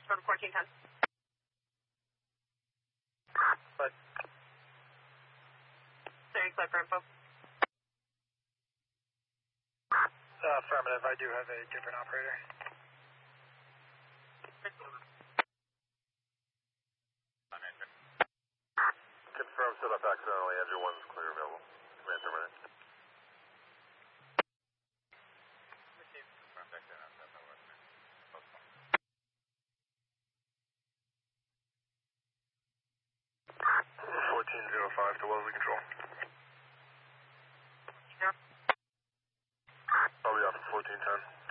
Sort of 1410. But. Very clear for info. Affirmative, I do have a different operator. Confirm setup accidentally, Andrew 1's clear available. Command terminate. Received. Confirmed accident outside my workman. Postpone. 1405 to Wellesley Control. I'll be off at 1410.